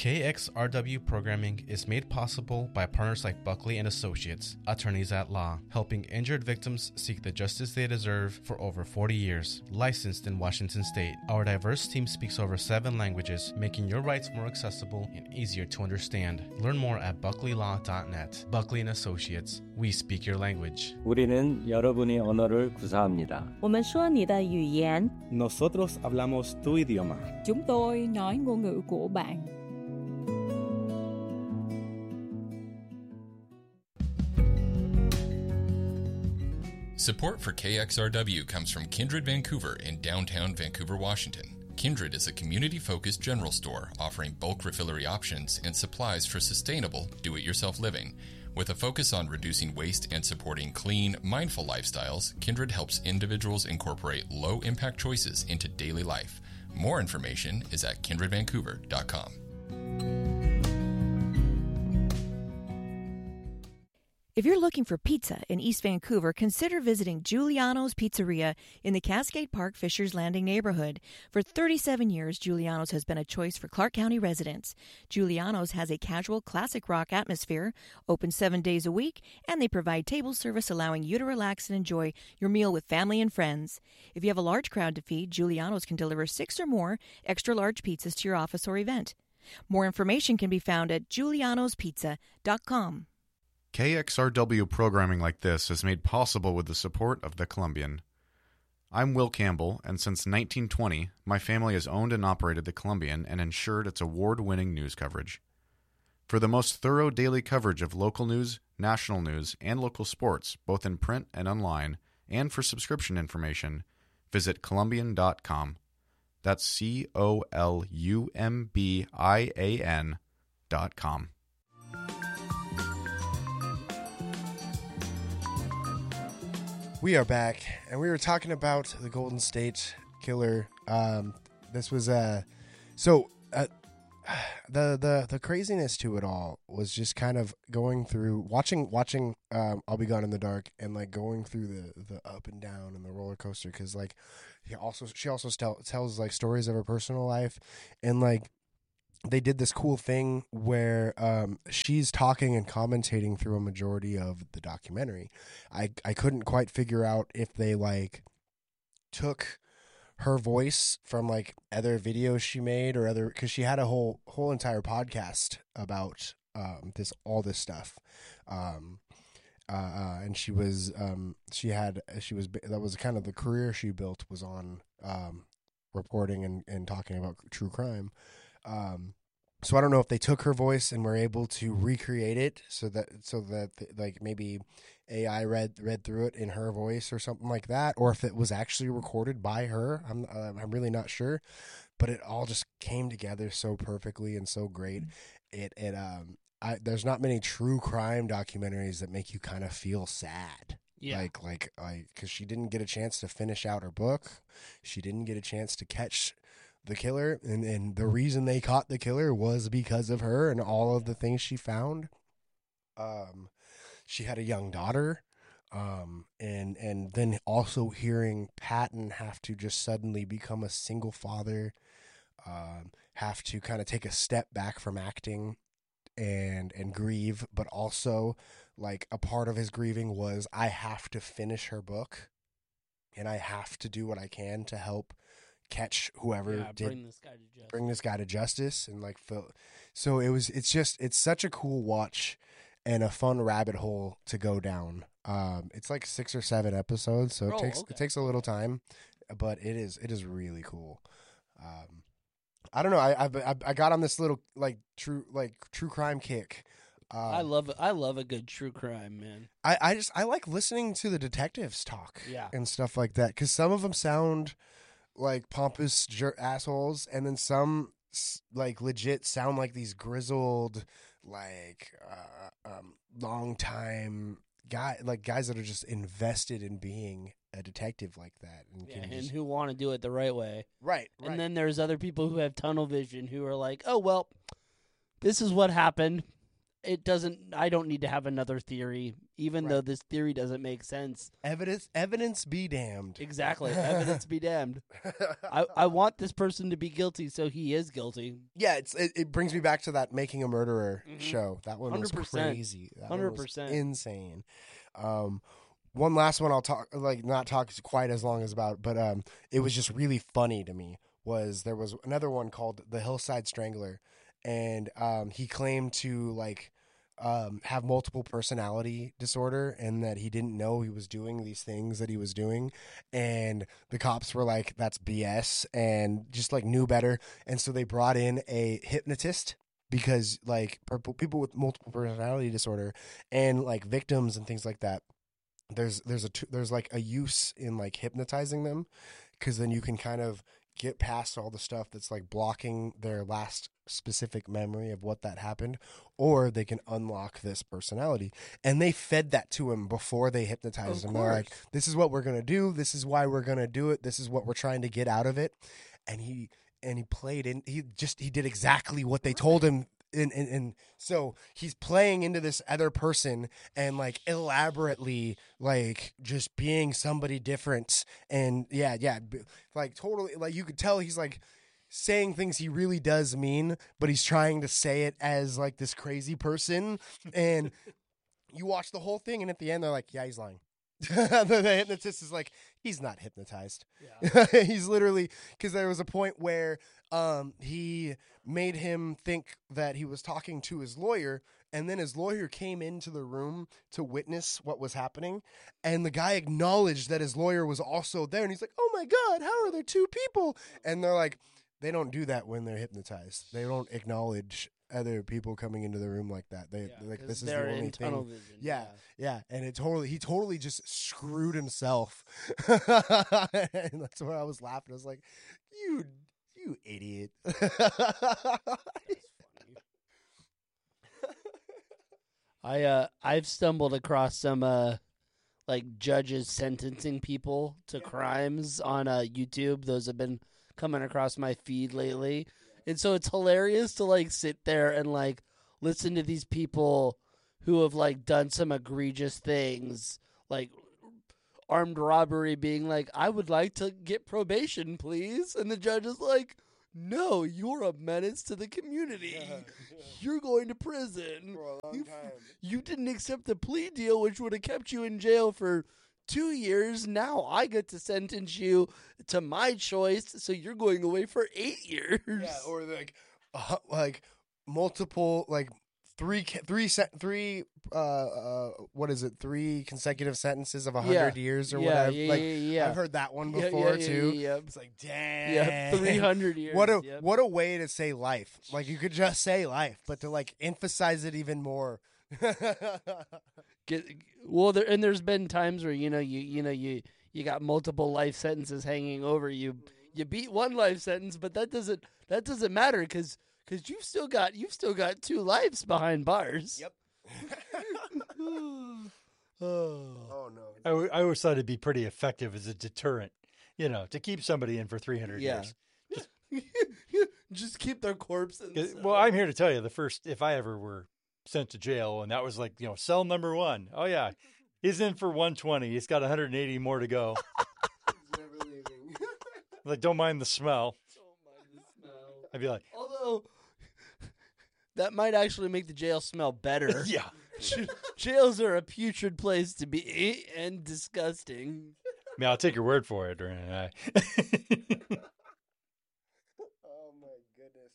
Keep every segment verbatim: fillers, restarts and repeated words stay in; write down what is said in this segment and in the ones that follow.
K X R W programming is made possible by partners like Buckley and Associates, attorneys at law, helping injured victims seek the justice they deserve for over forty years. Licensed in Washington State, our diverse team speaks over seven languages, making your rights more accessible and easier to understand. Learn more at buckley law dot net. Buckley and Associates, we speak your language. 우리는 여러분의 언어를 구사합니다. 我们说你的语言. Nosotros hablamos tu idioma. Chúng tôi nói ngôn ngữ của bạn. Support for K X R W comes from Kindred Vancouver in downtown Vancouver, Washington. Kindred is a community-focused general store offering bulk refillery options and supplies for sustainable, do-it-yourself living. With a focus on reducing waste and supporting clean, mindful lifestyles, Kindred helps individuals incorporate low-impact choices into daily life. More information is at kindred vancouver dot com. If you're looking for pizza in East Vancouver, consider visiting Giuliano's Pizzeria in the Cascade Park Fishers Landing neighborhood. For thirty-seven years, Giuliano's has been a choice for Clark County residents. Giuliano's has a casual classic rock atmosphere, open seven days a week, and they provide table service allowing you to relax and enjoy your meal with family and friends. If you have a large crowd to feed, Giuliano's can deliver six or more extra large pizzas to your office or event. More information can be found at giulianos pizza dot com. K X R W programming like this is made possible with the support of the Columbian. I'm Will Campbell, and since nineteen twenty, my family has owned and operated the Columbian and ensured its award-winning news coverage. For the most thorough daily coverage of local news, national news, and local sports, both in print and online, and for subscription information, visit columbian dot com. That's C O L U M B I A N dot com. We are back, and we were talking about the Golden State Killer. Um, this was uh, so uh, the the the craziness to it all was just kind of going through watching watching. Um, I'll Be Gone in the Dark, and like going through the, the up and down and the roller coaster, because like he also she also tell, tells like stories of her personal life, and like. They did this cool thing where um, she's talking and commentating through a majority of the documentary. I I couldn't quite figure out if they like took her voice from like other videos she made or other, because she had a whole whole entire podcast about um, this all this stuff. Um, uh, uh, and she was um, she had she was that was kind of the career she built was on um, reporting and, and talking about true crime. Um, so I don't know if they took her voice and were able to recreate it so that, so that like maybe A I read, read through it in her voice or something like that, or if it was actually recorded by her. I'm, uh, I'm really not sure, but it all just came together so perfectly and so great. It, it, um, I, there's not many true crime documentaries that make you kind of feel sad. Yeah. Like, like, like, cause she didn't get a chance to finish out her book. She didn't get a chance to catch the killer, and, and the reason they caught the killer was because of her and all of the things she found. Um, she had a young daughter, um, and and then also hearing Patton have to just suddenly become a single father, um, have to kind of take a step back from acting and and grieve, but also like a part of his grieving was I have to finish her book, and I have to do what I can to help catch whoever yeah, did bring this guy to justice. bring this guy to justice and like feel, so it was it's just it's such a cool watch and a fun rabbit hole to go down. Um it's like six or seven episodes, so it oh, takes okay. it takes a little time, but it is it is really cool. um I don't know, I I I got on this little like true like true crime kick. Um, I love I love a good true crime, man. I, I just I like listening to the detectives talk yeah. and stuff like that, because some of them sound like pompous jer- assholes, and then some like legit sound like these grizzled, like uh, um, long time guy, like guys that are just invested in being a detective like that, and, yeah, and just... who want to do it the right way, right? And right. then there's other people who have tunnel vision who are like, oh well, this is what happened. it doesn't. I don't need to have another theory, even Right. though this theory doesn't make sense. Evidence, evidence be damned. Exactly. Evidence be damned. I, I want this person to be guilty, so he is guilty. Yeah, it's it, it brings me back to that Making a Murderer Mhm. show. That one was one hundred percent. crazy. That one one hundred was percent. insane. Um, one last one I'll talk like not talk quite as long as about, but um, it was just really funny to me. Was there was another one called The Hillside Strangler, and um, he claimed to like um, have multiple personality disorder, and that he didn't know he was doing these things that he was doing, and the cops were like, "That's B S," and just like knew better, and so they brought in a hypnotist. Because like people with multiple personality disorder and like victims and things like that, there's there's a there's like a use in like hypnotizing them, because then you can kind of get past all the stuff that's like blocking their last specific memory of what that happened, or they can unlock this personality. And they fed that to him before they hypnotized Of him. They're like, course. "This is what we're gonna do. This is why we're gonna do it. This is what we're trying to get out of it." And he. And he played in. He just he did exactly what they told him. And, and and so he's playing into this other person and like elaborately like just being somebody different. And yeah, yeah, b- like totally like you could tell he's like saying things he really does mean, but he's trying to say it as like this crazy person. And you watch the whole thing, and at the end they're like, "Yeah, he's lying." the, the hypnotist is like, he's not hypnotized. Yeah. He's literally, because there was a point where um, he made him think that he was talking to his lawyer, and then his lawyer came into the room to witness what was happening, and the guy acknowledged that his lawyer was also there, and he's like, "Oh my God, how are there two people?" And they're like, they don't do that when they're hypnotized. They don't acknowledge other people coming into the room like that. They Yeah, like 'cause this is they're the only in tunnel thing. vision, Yeah, yeah. yeah, and it totally he totally just screwed himself. And that's where I was laughing. I was like, "You, you idiot." I uh I've stumbled across some uh like judges sentencing people to crimes on uh YouTube. Those have been coming across my feed lately. And so it's hilarious to like sit there and like listen to these people who have like done some egregious things, like armed robbery, being like, "I would like to get probation, please." And the judge is like, "No, you're a menace to the community. Yeah, yeah. You're going to prison. For a long you, time. you didn't accept the plea deal, which would have kept you in jail for two years. Now I get to sentence you to my choice, so you're going away for eight years." Yeah, or like, uh, like multiple, like three, ca- three, se- three. Uh, uh, what is it? Three consecutive sentences of a hundred Yeah. years or Yeah, whatever. yeah, like, yeah, yeah. I've heard that one Yeah, before yeah, yeah, too. yeah, yeah. It's like, damn. Yeah, three hundred years. What a yep. what a way to say life. Like you could just say life, but to like emphasize it even more. Get, well, there, and there's been times where you know you you know you you got multiple life sentences hanging over you. You beat one life sentence, but that doesn't that doesn't matter because because you've still got you've still got two lives behind bars. Yep. oh. Oh no. I, w- I always thought it'd be pretty effective as a deterrent, you know, to keep somebody in for three hundred Yeah. years. Just keep their corpse in. 'Cause- the Well, cell. I'm here to tell you the first, if I ever were sent to jail and that was like, you know, cell number one. Oh, yeah. He's in for one twenty. He's got one hundred eighty more to go. Never leaving. Like, don't mind the smell. Don't mind the smell. I'd be like, Although that might actually make the jail smell better. yeah. J- Jails are a putrid place to be and disgusting. I mean, I'll take your word for it. Or, uh, Oh my goodness.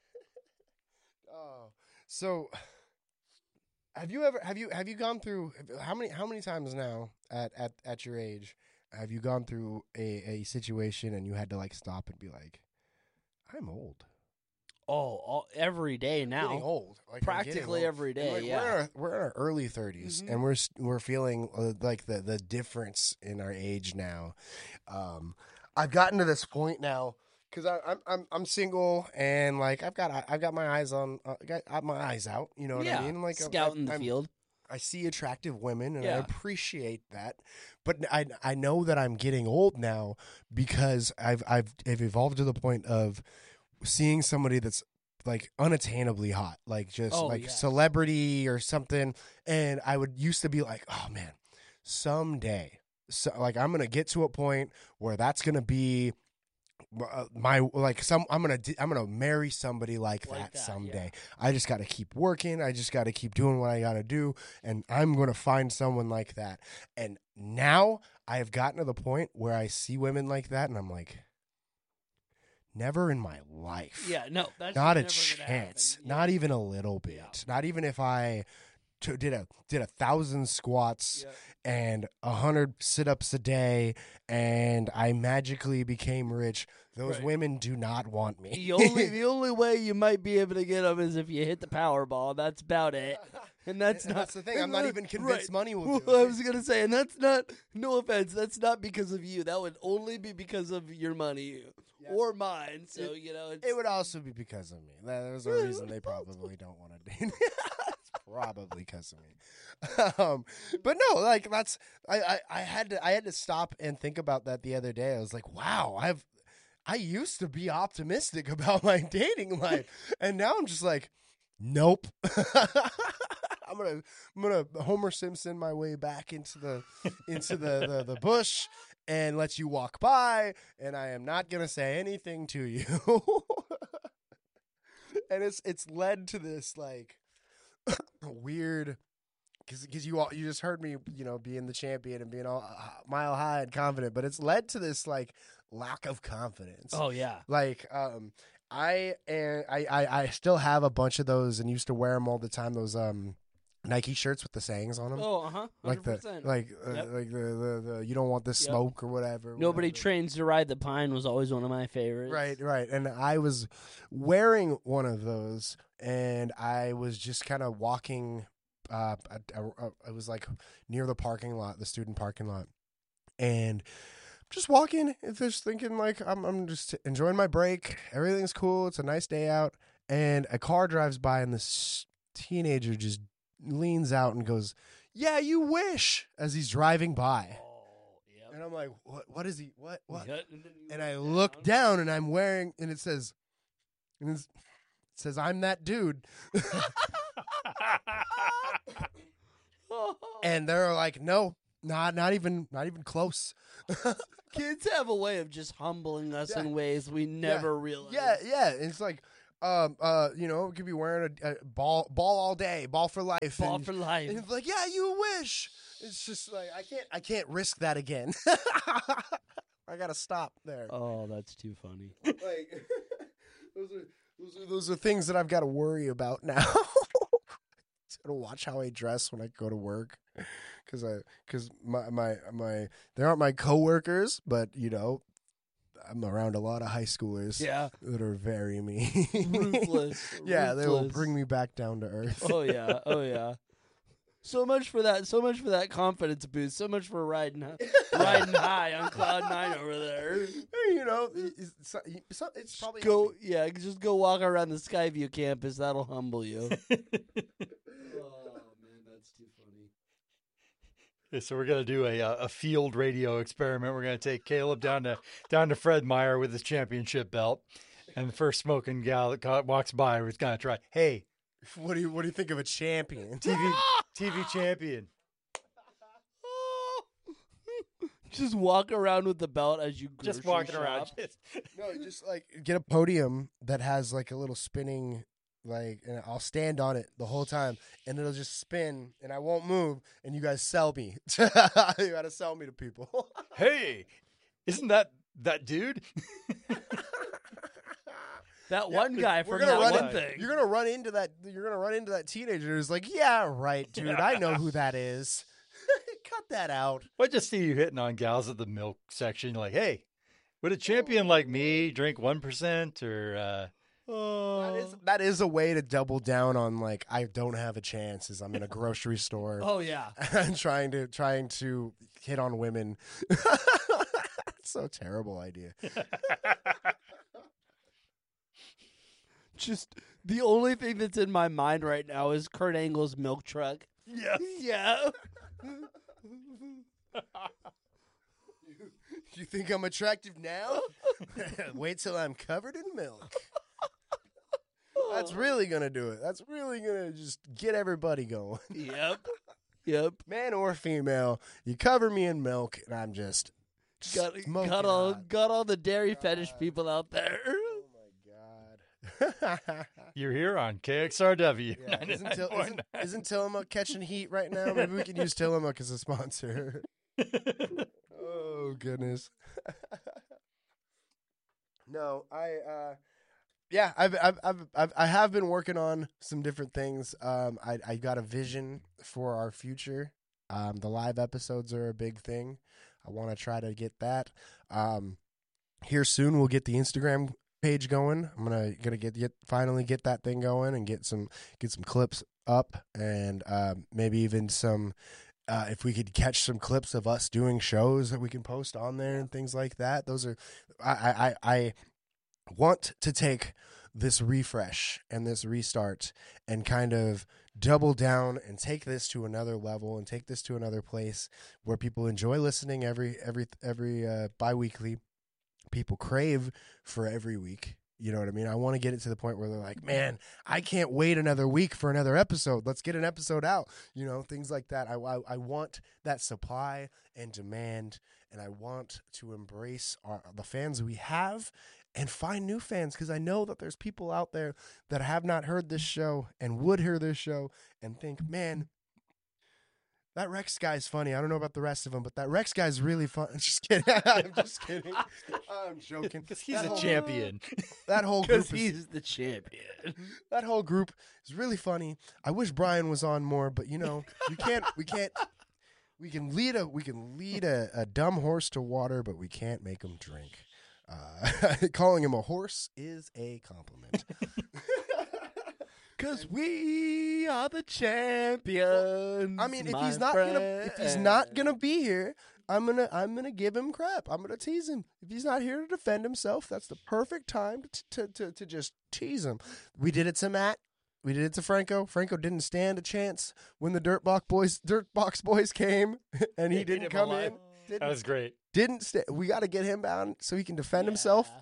Oh, so have you ever have you have you gone through how many how many times now at at, at your age have you gone through a, a situation and you had to like stop and be like, I'm old. Oh, all, every day now. Getting old, like, I'm getting Practically old. every And, day. like, yeah. we're in our, we're in our early thirties, Mhm. and we're s- we're feeling uh, like the the difference in our age now. Um, I've gotten to this point now because I'm I'm I'm single and like I've got I've got my eyes on uh, got uh, my eyes out. You know what yeah. I mean? Like I'm- Scouting the I'm- field. I see attractive women and I Yeah. appreciate that, but I I know that I'm getting old now because I've I've I've evolved to the point of seeing somebody that's like unattainably hot, like just Oh, like yeah. celebrity or something. And I would used to be like, oh man, someday, so like I'm gonna get to a point where that's gonna be uh, my like some I'm gonna d- I'm gonna marry somebody like, Like that, that, someday. I just got to keep working. I just got to keep doing what I got to do, and I'm gonna find someone like that. And now I have gotten to the point where I see women like that, and I'm like, never in my life. Yeah, no, that's not a just never gonna happen. chance. Yeah. Not even a little bit. Not even if I t- did a did a thousand squats Yeah. and a hundred sit ups a day, and I magically became rich. Those Right. women do not want me. The only the only way you might be able to get them is if you hit the Powerball. That's about it. And that's And not that's the thing. I'm not even convinced right. money will Well, do it. I was gonna say, and that's not. No offense. That's not because of you. That would only be because of your money or mine. So you know, it's, It would also be because of me. There's a reason they probably don't want to date me. It's probably because of me. Um, but no, like that's I, I, I had to I had to stop and think about that the other day. I was like, wow, I've I used to be optimistic about my dating life, and now I'm just like, nope. I'm gonna I'm gonna Homer Simpson my way back into the into the, the, the bush and let you walk by, and I am not gonna say anything to you. And it's it's led to this like weird, because you all you just heard me, you know, being the champion and being all uh, mile high and confident, but it's led to this like lack of confidence. Oh yeah. Like um, I and I, I I still have a bunch of those and used to wear them all the time. Those um. Nike shirts with the sayings on them. Oh, uh huh. Like the like uh, Yep. like the, the the you don't want this Yep. smoke or whatever. Nobody whatever. Trains to Ride the Pine was always one of my favorites. Right, right. And I was wearing one of those, and I was just kind of walking. Uh, I, I, I was like near the parking lot, the student parking lot, and just walking, and just thinking like I'm, I'm just enjoying my break. Everything's cool. It's a nice day out, and a car drives by, and this teenager just leans out and goes, "Yeah, you wish," as he's driving by. Oh, yep. And I'm like, what? What is he? What? What? Yep, and then you And look I down. look down, and I'm wearing, and it says, and it's, it says, "I'm that dude." And they're like, "No, not, not even, not even close." Kids have a way of just humbling us Yeah. in ways we never realized. Yeah, yeah. It's like, um, uh, you know, could be wearing a, a ball, ball all day, ball for life, Ball and, for life. and it's like, yeah, you wish. It's just like I can't, I can't risk that again. I gotta stop there. Oh, that's too funny. Like those are those are those are things that I've got to worry about now. To watch how I dress when I go to work, because I because my my my they aren't my coworkers, but you know, I'm around a lot of high schoolers. Yeah. That are very mean. Ruthless. Yeah, they will Ruthless. bring me back down to earth. Oh yeah, oh yeah. So much for that. So much for that confidence boost. So much for riding, riding high on cloud nine over there. You know, it's, it's, it's probably Go, yeah. Just go walk around the Skyview campus. That'll humble you. Oh man, that's too funny. Okay, so we're gonna do a uh, a field radio experiment. We're gonna take Caleb down to down to Fred Meyer with his championship belt, and the first smoking gal that ca- walks by, we're gonna try. Hey, What do you what do you think of a champion? T V T V champion. Just walk around with the belt as you Just grocery walking around. shop. Just, No, just like get a podium that has like a little spinning, like, and I'll stand on it the whole time, and it'll just spin, and I won't move, and you guys sell me. You gotta sell me to people. hey, isn't that that dude? That one guy We're from gonna that run one in- thing. You're gonna run into that. You're gonna run into that teenager who's like, "Yeah, right, dude. I know who that is." Cut that out. I just see you hitting on gals at the milk section. You're like, hey, would a champion like me drink one percent or? Uh, That is that is a way to double down on like I don't have a chance. Is I'm in a grocery store. Oh yeah. and trying to trying to hit on women. So terrible idea. Just the only thing that's in my mind right now is Kurt Angle's milk truck. yeah. Yeah. You think I'm attractive now? Wait till I'm covered in milk. I That's really going to do it. That's really going to just get everybody going. Yep. Yep. Man or female, you cover me in milk, and I'm just got, smoking got all hot. got all the dairy fetish people out there. Oh, my God. You're here on K X R W. Yeah, isn't, Til- isn't, isn't Tillamook catching heat right now? Maybe we can use Tillamook as a sponsor. Oh, goodness. No, I, uh, yeah, I've, I've, I've, I've, I have been working on some different things. Um, I, I got a vision for our future. Um, the live episodes are a big thing. I want to try to get that. Um, here soon, we'll get the Instagram page going. I'm gonna gonna get, get finally get that thing going and get some get some clips up, and uh, maybe even some. Uh, if we could catch some clips of us doing shows that we can post on there and things like that, those are, I, I, I want to take this refresh and this restart and kind of double down and take this to another level and take this to another place where people enjoy listening every, every, every uh, bi-weekly. People crave for every week. You know what I mean? I want to get it to the point where they're like, man, I can't wait another week for another episode. Let's get an episode out. You know, things like that. I, I, I want that supply and demand, and I want to embrace our, the fans we have and find new fans, because I know that there's people out there that have not heard this show and would hear this show and think, man, that Rex guy's funny. I don't know about the rest of them, but that Rex guy's really fun. Just kidding. I'm just kidding. I'm joking. Because he's That a whole- champion. That whole group Because is, he's the champion. that whole group is really funny. I wish Brian was on more, but you know, we can't. We can't. We can lead a. We can lead a, a dumb horse to water, but we can't make him drink. Uh, calling him a horse is a compliment. Because we are the champions. I mean, if my he's not gonna, if he's friend. not gonna be here, I'm gonna, I'm gonna give him crap. I'm gonna tease him. If he's not here to defend himself, that's the perfect time to, to, to, to just tease him. We did it to Matt. We did it to Franco. Franco didn't stand a chance when the Dirtbox Boys, Dirtbox Boys came, and he Hit didn't him come alive. in. Didn't, That was great. didn't stay. We got to get him bound so he can defend himself.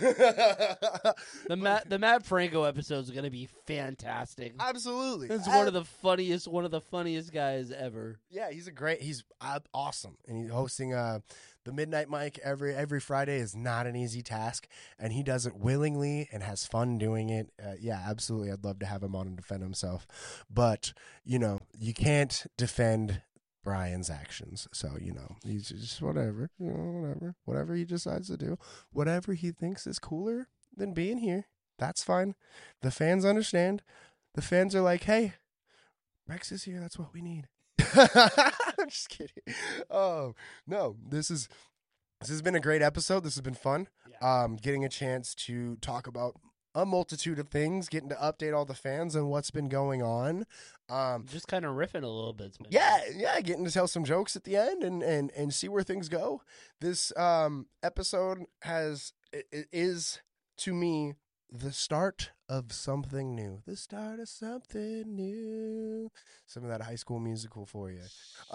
The Matt the Matt Franco episode is going to be fantastic. Absolutely. It's one of the funniest one of the funniest guys ever. Yeah, he's a great. He's uh, awesome, and he's hosting uh, the Midnight Mic every every Friday is not an easy task, and he does it willingly and has fun doing it. Uh, yeah, absolutely. I'd love to have him on and defend himself, but you know, you can't defend Brian's actions. So, you know, he's just whatever, you know, whatever, whatever he decides to do, whatever he thinks is cooler than being here. That's fine. The fans understand. The fans are like, hey, Rex is here. That's what we need. I'm just kidding. Oh, no, this is, this has been a great episode. This has been fun. Yeah. Um, getting a chance to talk about a multitude of things, getting to update all the fans on what's been going on. Um, Just kind of riffing a little bit. yeah, yeah, getting to tell some jokes at the end and, and, and see where things go. This um, episode has it, it is to me the start of something new. The start of something new. Some of that High School Musical for you.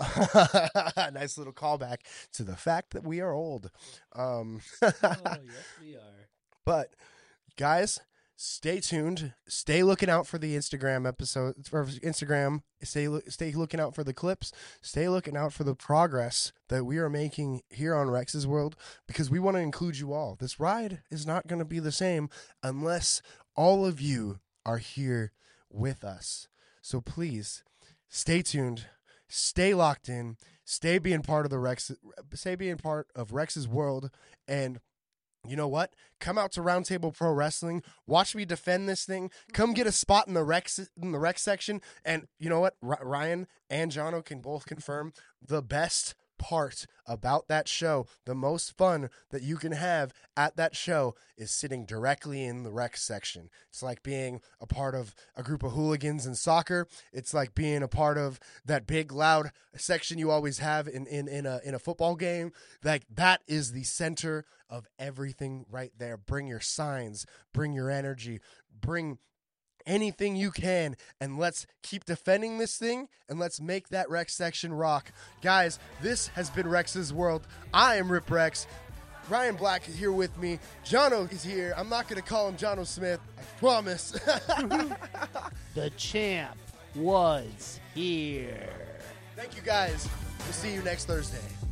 Nice little callback to the fact that we are old. Um, Oh, yes, we are. But guys, stay tuned. Stay looking out for the Instagram episode. For Instagram, stay stay looking out for the clips. Stay looking out for the progress that we are making here on Rex's World, because we want to include you all. This ride is not going to be the same unless all of you are here with us. So please stay tuned. Stay locked in. Stay being part of the Rex. Stay being part of Rex's World. And you know what? Come out to Roundtable Pro Wrestling. Watch me defend this thing. Come get a spot in the Rex in the Rex section. And you know what? R- Ryan and Jono can both confirm the best part about that show, the most fun that you can have at that show, is sitting directly in the Rex section. It's like being a part of a group of hooligans in soccer. It's like being a part of that big loud section you always have in in, in a in a football game. Like, that is the center of everything right there. Bring your signs, bring your energy, bring anything you can, and let's keep defending this thing, and let's make that Rex section rock. Guys, this has been Rex's World. I am Rip Rex. Ryan Black is here with me. Jono is here. I'm not going to call him Jono Smith. I promise. The champ was here. Thank you, guys. We'll see you next Thursday.